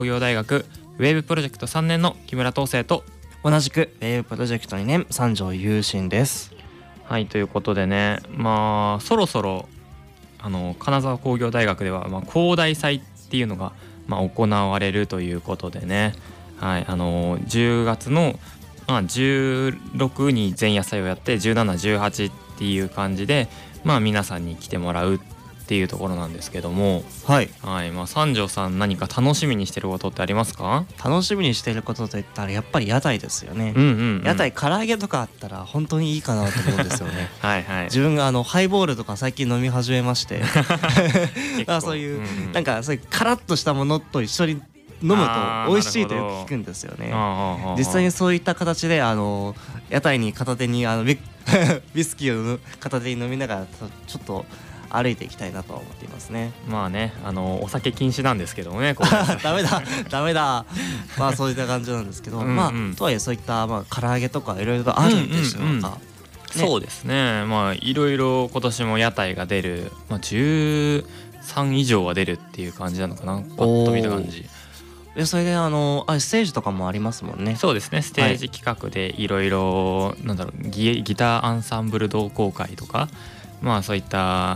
工業大学ウェーブプロジェクト3年の木村東生と、 同じくウェーブプロジェクト2年三条優心です。 はい、ということでね、そろそろ金沢工業大学では、工大祭っていうのが、行われるということでね、はい、10月の、16に前夜祭をやって17、18っていう感じで、皆さんに来てもらうっていうところなんですけども、 はい、 三条さん何か楽しみにしてることってありますか？ 楽しみにしていることといったらやっぱり屋台ですよね。屋台唐揚げとかあったら本当にいいかなと思うんですよね。 はいはい、 自分がハイボールとか最近飲み始めましてそういう、なんかそういうカラッとしたものと一緒に飲むと美味しいとよく聞くんですよね。実際にそういった形で屋台に片手にウイスキーを片手に飲みながらちょっと歩いていきたいなと思っていますね。 お酒禁止なんですけどもねダメだそういった感じなんですけど、とはいえそういった唐揚げとかいろいろとあるんでしょうか。 そうですね、いろいろ今年も屋台が出る、13以上は出るっていう感じなのかな、パッと見た感じで。それでステージとかもありますもんね。 そうですね、ステージ企画でいろいろギターアンサンブル同好会とか、そういった、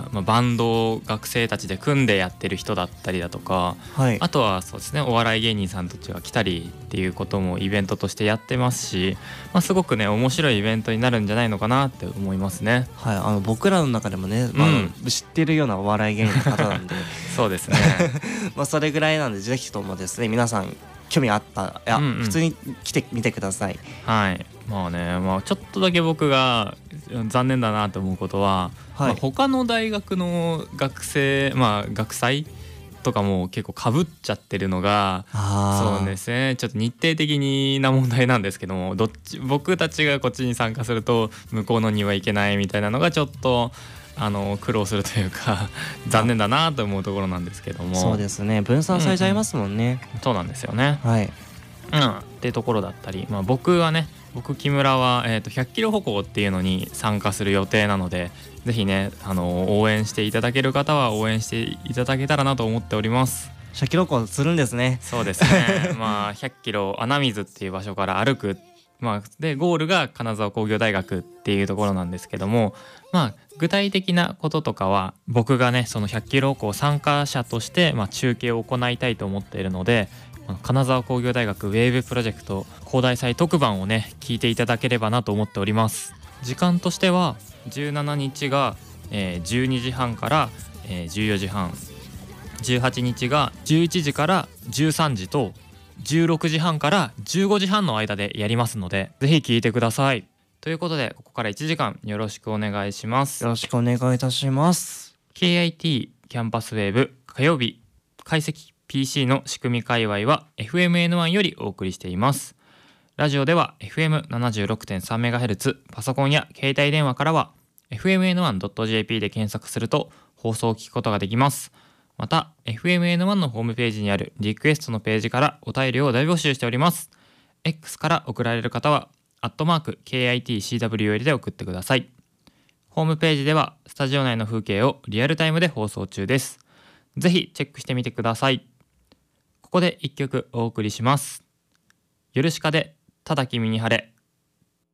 バンドを学生たちで組んでやってる人だったりだとか、あとはそうですね、お笑い芸人さんたちが来たりっていうこともイベントとしてやってますし、すごくね面白いイベントになるんじゃないのかなって思いますね。 はい、僕らの中でもね、知ってるようなお笑い芸人の方なんでそうですねそれぐらいなんで、ぜひともですね皆さん興味あったら普通に来てみてください。 はい、ちょっとだけ僕が残念だなと思うことは、他の大学の学祭とかも結構かぶっちゃってるのが、そうですね、ちょっと日程的な問題なんですけども、僕たちがこっちに参加すると向こうのには行けないみたいなのがちょっと苦労するというか残念だなと思うところなんですけども。 そうですね、分散されちゃいますもんね。 そうなんですよね。っていうところだったり、僕木村は、100キロ歩行っていうのに参加する予定なので、ぜひね応援していただける方は応援していただけたらなと思っております。 100キロ歩行するんですね。 そうですね100キロ穴水っていう場所から歩く、でゴールが金沢工業大学っていうところなんですけども、具体的なこととかは僕がねその100キロ歩行参加者として、中継を行いたいと思っているので、金沢工業大学ウェーブプロジェクト工大祭特番をね聞いていただければなと思っております。時間としては17日が、12時半から、14時半、18日が11時から13時と16時半から15時半の間でやりますので、ぜひ聞いてください。ということでここから1時間よろしくお願いします。 よろしくお願いいたします。 KIT キャンパスウェーブ火曜日解析 PC の仕組み界隈は FMN1 よりお送りしています。ラジオでは FM76.3MHz、 パソコンや携帯電話からは FMN1.jp で検索すると放送を聞くことができます。また FMN1 のホームページにあるリクエストのページからお便りを大募集しております。 X から送られる方は@KITCW で送ってください。ホームページではスタジオ内の風景をリアルタイムで放送中です。ぜひチェックしてみてください。ここで一曲お送りします。ヨルシカでただ君に晴れ。